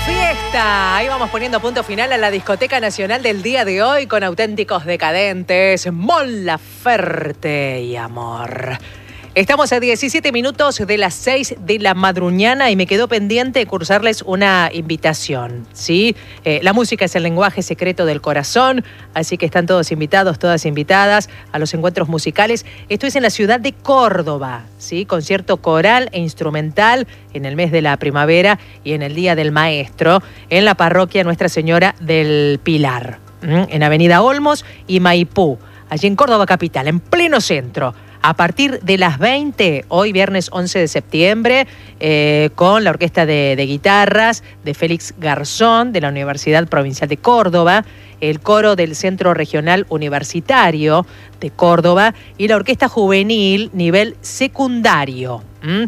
fiesta. Ahí vamos poniendo punto final a la discoteca nacional del día de hoy con auténticos decadentes, Mon Laferte y Amor. Estamos a 17 minutos de las 6 de la madruñana y me quedó pendiente cursarles una invitación, ¿sí? La música es el lenguaje secreto del corazón, así que están todos invitados, todas invitadas a los encuentros musicales. Esto es en la ciudad de Córdoba, ¿sí? Concierto coral e instrumental en el mes de la primavera y en el Día del Maestro en la parroquia Nuestra Señora del Pilar, en Avenida Olmos y Maipú, allí en Córdoba capital, en pleno centro. A partir de las 20, hoy viernes 11 de septiembre, con la Orquesta de Guitarras de Félix Garzón, de la Universidad Provincial de Córdoba, el Coro del Centro Regional Universitario de Córdoba y la Orquesta Juvenil Nivel Secundario.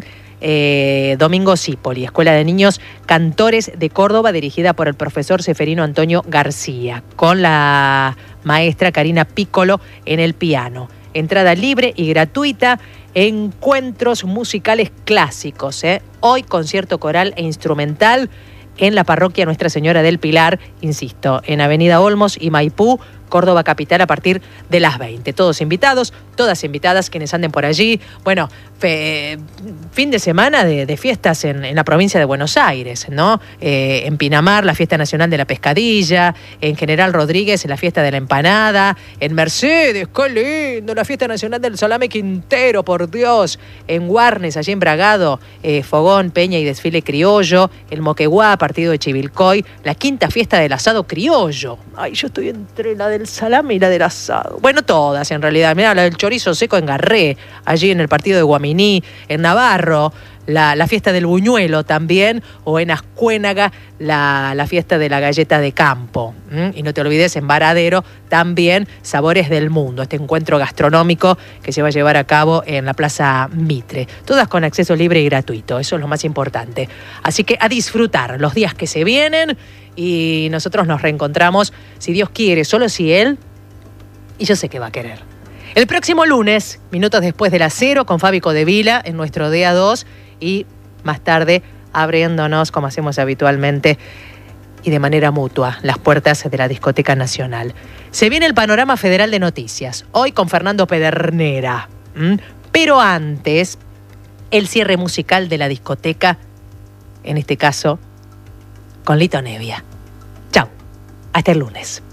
Domingo Cipoli, Escuela de Niños Cantores de Córdoba, dirigida por el profesor Seferino Antonio García, con la maestra Karina Piccolo en el piano. Entrada libre y gratuita, encuentros musicales clásicos. Hoy concierto coral e instrumental en la parroquia Nuestra Señora del Pilar, insisto, en Avenida Olmos y Maipú, Córdoba capital, a partir de las 20. Todos invitados, todas invitadas, quienes anden por allí. Bueno, fin de semana de fiestas en la provincia de Buenos Aires, ¿no? En Pinamar, la Fiesta Nacional de la Pescadilla, en General Rodríguez, la Fiesta de la Empanada, en Mercedes, qué lindo, la Fiesta Nacional del Salame Quintero, por Dios, en Guarnes, allí en Bragado, fogón, peña y desfile criollo, el Moquegua, partido de Chivilcoy, la quinta fiesta del asado criollo. Ay, yo estoy entre la del salame y la del asado. Bueno, todas en realidad. Mirá, la del chorizo seco en Garré, allí en el partido de Guaminí, en Navarro, la fiesta del buñuelo también, o en Ascuénaga, la fiesta de la galleta de campo. Y no te olvides, en Varadero también Sabores del Mundo, este encuentro gastronómico que se va a llevar a cabo en la Plaza Mitre. Todas con acceso libre y gratuito, eso es lo más importante. Así que a disfrutar los días que se vienen y nosotros nos reencontramos, si Dios quiere, solo si Él, y yo sé que va a querer. El próximo lunes, minutos después de las 0, con Fabi Codevila en nuestro DA2 y más tarde abriéndonos, como hacemos habitualmente y de manera mutua, las puertas de la Discoteca Nacional. Se viene el panorama federal de noticias, hoy con Fernando Pedernera. Pero antes, el cierre musical de la discoteca, en este caso, con Lito Nevia. Chau, hasta el lunes.